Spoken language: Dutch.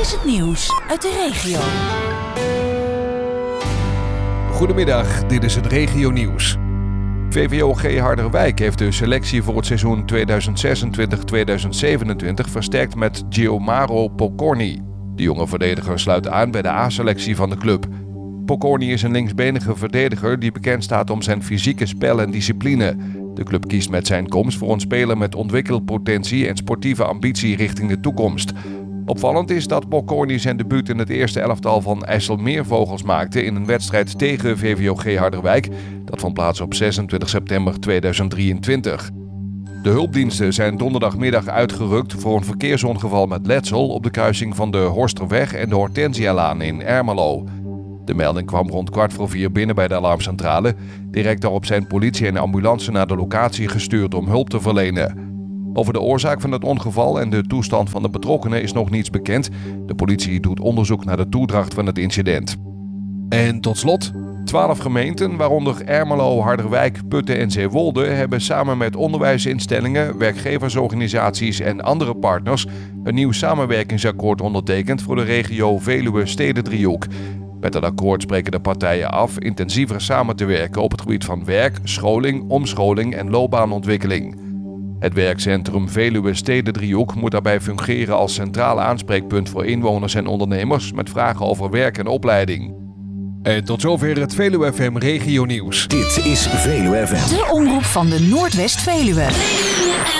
is het nieuws uit de regio. Goedemiddag, dit is het regionieuws. VVOG Harderwijk heeft de selectie voor het seizoen 2026-2027 versterkt met Giomaro Pokorny. De jonge verdediger sluit aan bij de A-selectie van de club. Pokorny is een linksbenige verdediger die bekend staat om zijn fysieke spel en discipline. De club kiest met zijn komst voor een speler met ontwikkelpotentie en sportieve ambitie richting de toekomst. Opvallend is dat Pokorny zijn debuut in het eerste elftal van IJsselmeervogels maakte in een wedstrijd tegen VVOG Harderwijk. Dat vond plaats op 26 september 2023. De hulpdiensten zijn donderdagmiddag uitgerukt voor een verkeersongeval met letsel op de kruising van de Horsterweg en de Hortensialaan in Ermelo. De melding kwam rond 3:15 binnen bij de alarmcentrale. Direct daarop zijn politie en ambulance naar de locatie gestuurd om hulp te verlenen. Over de oorzaak van het ongeval en de toestand van de betrokkenen is nog niets bekend. De politie doet onderzoek naar de toedracht van het incident. En tot slot, 12 gemeenten, waaronder Ermelo, Harderwijk, Putten en Zeewolde, hebben samen met onderwijsinstellingen, werkgeversorganisaties en andere partners een nieuw samenwerkingsakkoord ondertekend voor de regio Veluwe-Stedendriehoek. Met het akkoord spreken de partijen af intensiever samen te werken op het gebied van werk, scholing, omscholing en loopbaanontwikkeling. Het werkcentrum Veluwe-Stedendriehoek moet daarbij fungeren als centraal aanspreekpunt voor inwoners en ondernemers met vragen over werk en opleiding. En tot zover het Veluwe FM Regionieuws. Dit is Veluwe FM. De omroep van de Noordwest-Veluwe.